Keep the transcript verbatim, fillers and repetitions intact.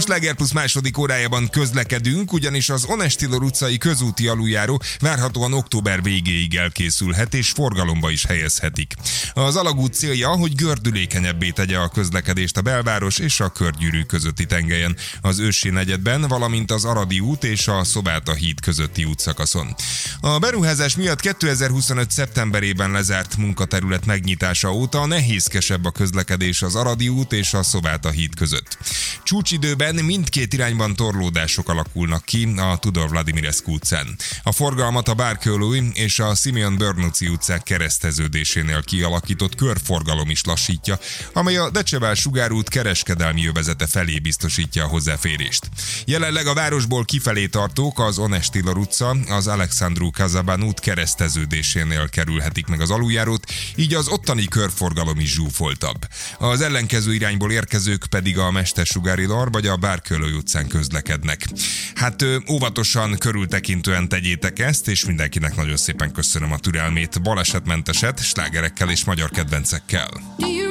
Sláger Plus második órájában közlekedünk, ugyanis az Onestillor utcai közúti aluljáró várhatóan október végéig elkészülhet és forgalomba is helyezhetik. Az alagút célja, hogy gördülékenyebbé tegye a közlekedést a belváros és a Körgyűrű közötti tengelyen, az Őssy negyedben, valamint az Aradi út és a Szobáta híd közötti útszakaszon. A beruházás miatt kétezer-huszonöt szeptemberében lezárt munkaterület megnyitása óta nehézkesebb a közlekedés az Aradi út és a Szobáta híd között. Csúcsidőben mindkét irányban torlódások alakulnak ki a Tudor Vladimirescu utcán. A forgalmat a Bárkőlői és a Simeon Börnuci utcák kereszteződésénél kialakított körforgalom is lassítja, amely a Decseval Sugárút kereskedelmi övezete felé biztosítja a hozzáférést. Jelenleg a városból kifelé tartók az Onestillor utca, az Alexandru Kazabán út kereszteződésénél kerülhetik meg az aluljárót, így az ottani körforgalom is zsúfoltabb. Az ellenkező irányból érkezők pedig a Mestersugári Lar vagy a Bárkőlői utcán közlekednek. Hát óvatosan, körültekintően tegyétek ezt, és mindenkinek nagyon szépen köszönöm a türelmét, balesetmenteset, slágerekkel és magyar kedvencekkel.